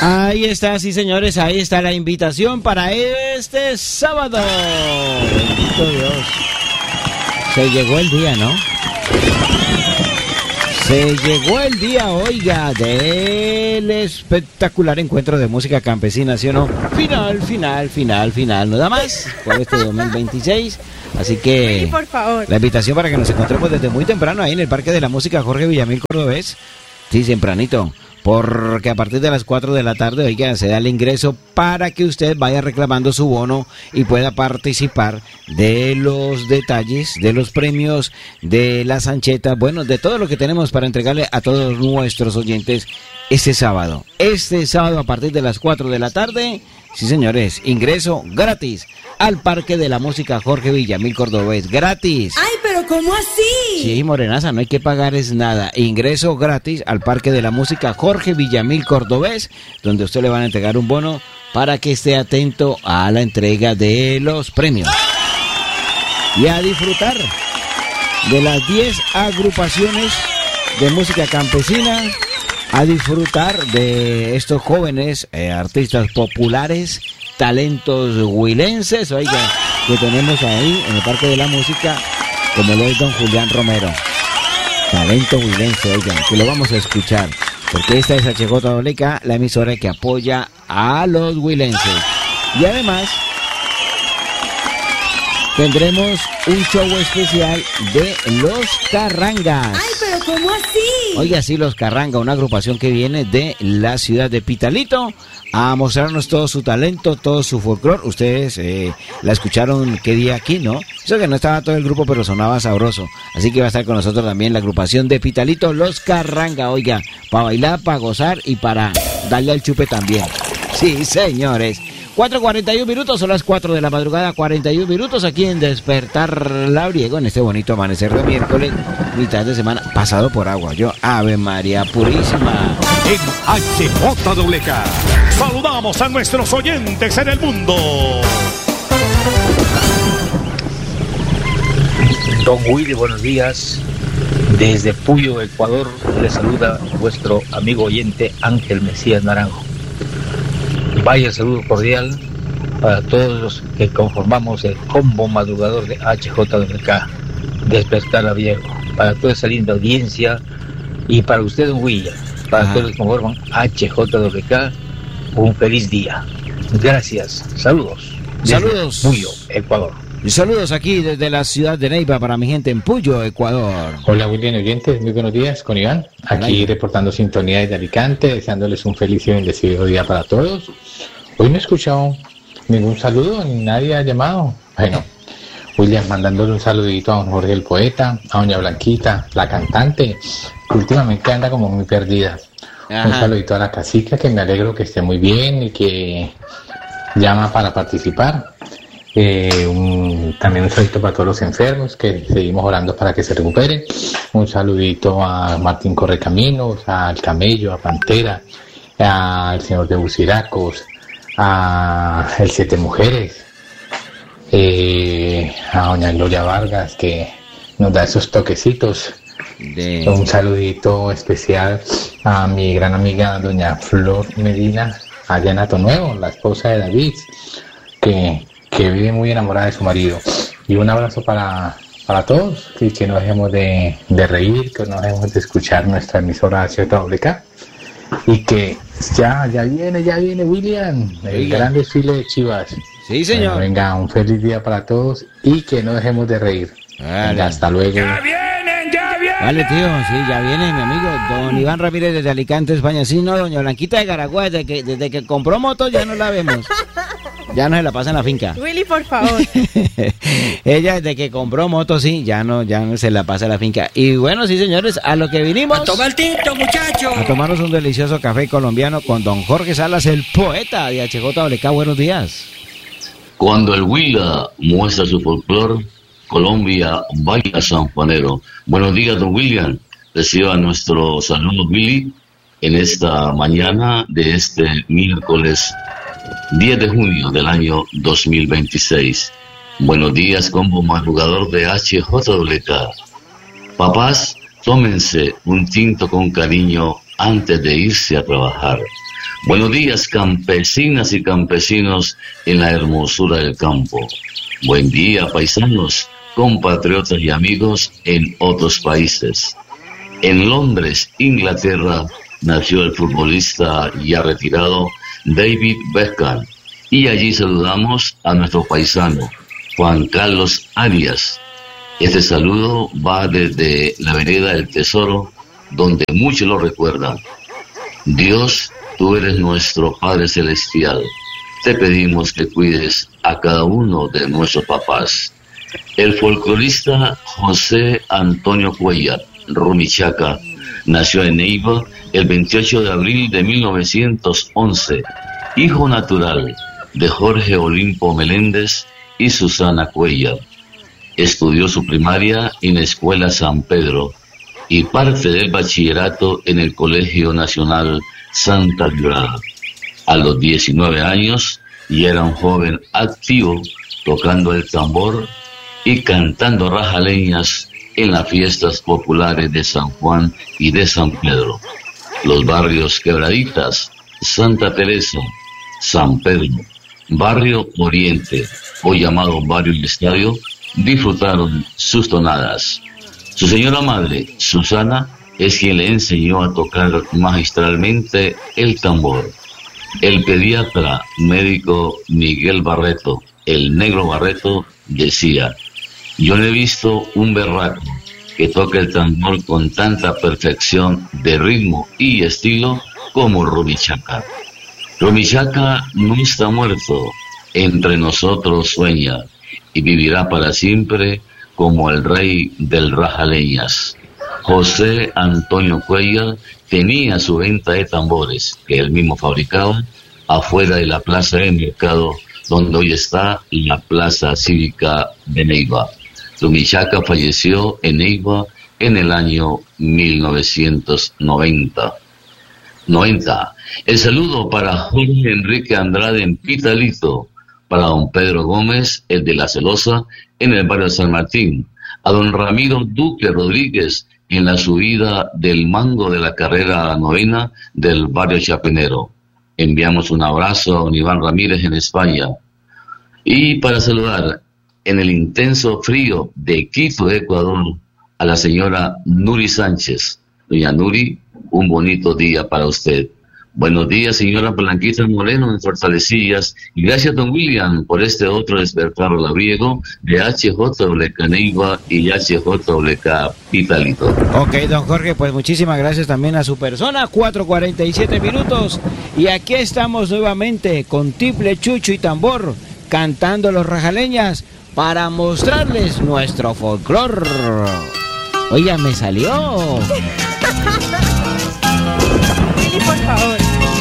Ahí está, sí señores, ahí está la invitación para este sábado. Bendito Dios. Se llegó el día, ¿no? Se llegó el día, oiga, del espectacular encuentro de música campesina, ¿sí o no? Final. No da más por este 2026. Así que, por favor, la invitación para que nos encontremos desde muy temprano ahí en el Parque de la Música Jorge Villamil Cordobés. Sí, tempranito. Porque a partir de las 4 de la tarde, oiga, se da el ingreso para que usted vaya reclamando su bono y pueda participar de los detalles, de los premios, de las anchetas, bueno, de todo lo que tenemos para entregarle a todos nuestros oyentes este sábado. Este sábado a partir de las 4 de la tarde, sí señores, ingreso gratis al Parque de la Música Jorge Villamil Cordobés, gratis. ¡Ay, pero cómo así! Sí, morenaza, no hay que pagar es nada. Ingreso gratis al Parque de la Música Jorge Villamil Cordobés, donde a usted le van a entregar un bono para que esté atento a la entrega de los premios. Y a disfrutar de las 10 agrupaciones de música campesina, a disfrutar de estos jóvenes artistas populares, talentos huilenses, oiga, que tenemos ahí en el Parque de la Música, como lo es don Julián Romero. Talento huilense, oigan, que lo vamos a escuchar, porque esta es HJWK, la emisora que apoya a los huilenses. Y además, tendremos un show especial de Los Carrangas. ¡Ay, pero cómo así! Oiga, sí, Los Carrangas, una agrupación que viene de la ciudad de Pitalito a mostrarnos todo su talento, todo su folclore. Ustedes la escucharon qué día aquí, ¿no? Eso que no estaba todo el grupo, pero sonaba sabroso. Así que va a estar con nosotros también la agrupación de Pitalito, Los Carrangas, oiga, para bailar, para gozar y para darle al chupe también. Sí, señores. 4:41 minutos, son las 4 de la madrugada, 41 minutos aquí en Despertar Labriego, en este bonito amanecer de miércoles, mitad de semana, pasado por agua. Yo, Ave María Purísima. En HJWK, saludamos a nuestros oyentes en el mundo. Don Willy, buenos días. Desde Puyo, Ecuador, le saluda vuestro amigo oyente Ángel Mesías Naranjo. Vaya saludo cordial para todos los que conformamos el combo madrugador de HJWK, Despertar Labriego, para toda esa linda audiencia y para usted, don William, para todos los que conforman HJWK, un feliz día. Gracias, saludos. Saludos. Puyo, Ecuador. Y saludos aquí desde la ciudad de Neiva para mi gente en Puyo, Ecuador. Hola William oyentes, muy buenos días con Iván, aquí reportando sintonía desde Alicante, deseándoles un feliz y bendecido día para todos. Hoy no he escuchado ningún saludo, ni nadie ha llamado. Bueno, William, mandándole un saludito a don Jorge el poeta, a doña Blanquita, la cantante, que últimamente anda como muy perdida. Ajá. Un saludito a la cacica, que me alegro que esté muy bien y que llama para participar. También un saludito para todos los enfermos, que seguimos orando para que se recuperen. Un saludito a Martín Correcaminos, al Camello, a Pantera, al señor de Buciracos, a el Siete Mujeres, a doña Gloria Vargas, que nos da esos toquecitos. Un saludito especial a mi gran amiga doña Flor Medina, allá en Ato Nuevo, la esposa de David, que vive muy enamorada de su marido. Y un abrazo para todos, y que no dejemos de reír, que no dejemos de escuchar nuestra emisora HJWK, y que ya viene William, el gran desfile de Chivas. Sí, señor. Bueno, venga, un feliz día para todos y que no dejemos de reír. Venga, hasta luego. ¡Ya vienen! Vale, tío, sí, ya viene mi amigo don Iván Ramírez desde Alicante, España. Sí, no, doña Blanquita de Garagua, desde que compró moto ya no la vemos. Ya no se la pasa en la finca. Willy, por favor. Ella desde que compró moto, sí, ya no se la pasa en la finca. Y bueno, sí, señores, a lo que vinimos. A tomar tinto, muchachos. A tomarnos un delicioso café colombiano con don Jorge Salas, el poeta de HJWK. Buenos días. Cuando el Huila muestra su folclore, Colombia baila sanjuanero. Buenos días, don William. Reciba nuestro saludo, Willy, en esta mañana de este miércoles 10 de junio del año 2026. Buenos días, combo madrugador de HJWK. Papás, tómense un tinto con cariño antes de irse a trabajar. Buenos días, campesinas y campesinos en la hermosura del campo. Buen día, paisanos, compatriotas y amigos en otros países. En Londres, Inglaterra, nació el futbolista ya retirado David Beckham, y allí saludamos a nuestro paisano Juan Carlos Arias. Este saludo va desde la vereda del Tesoro, donde muchos lo recuerdan. Dios, tú eres nuestro Padre Celestial. Te pedimos que cuides a cada uno de nuestros papás. El folclorista José Antonio Cuellar Rumichaca nació en Neiva el 28 de abril de 1911, hijo natural de Jorge Olimpo Meléndez y Susana Cuellar. Estudió su primaria en la Escuela San Pedro y parte del bachillerato en el Colegio Nacional Santa Librada. A los 19 años ya era un joven activo, tocando el tambor y cantando rajaleñas en las fiestas populares de San Juan y de San Pedro. Los barrios Quebraditas, Santa Teresa, San Pedro, Barrio Oriente, hoy llamado Barrio Estadio, disfrutaron sus tonadas. Su señora madre, Susana, es quien le enseñó a tocar magistralmente el tambor. El pediatra médico Miguel Barreto, el Negro Barreto, decía: yo no he visto un berraco que toque el tambor con tanta perfección de ritmo y estilo como Rumichaca. Rumichaca no está muerto, entre nosotros sueña y vivirá para siempre como el rey del rajaleñas. José Antonio Cuellar tenía su venta de tambores, que él mismo fabricaba, afuera de la plaza de mercado, donde hoy está la plaza cívica de Neiva. Rumichaca falleció en Neiva en el año 1990. El saludo para Jorge Enrique Andrade en Pitalito, para don Pedro Gómez, el de La Celosa, en el barrio San Martín, a don Ramiro Duque Rodríguez, en la subida del mango de la carrera novena del barrio Chapinero. Enviamos un abrazo a don Iván Ramírez en España. Y para saludar en el intenso frío de Quito, Ecuador, a la señora Nuri Sánchez. Doña Nuri, un bonito día para usted. Buenos días, señora Blanquita Moreno en Fortalecillas, y gracias, don William, por este otro despertar labriego de HJWK Neiva y HJWK Pitalito. Ok, don Jorge, pues muchísimas gracias también a su persona. 4:47 minutos, y aquí estamos nuevamente con tiple, chucho y tambor, cantando los rajaleñas para mostrarles nuestro folclor. Oiga, me salió. Lili, por favor.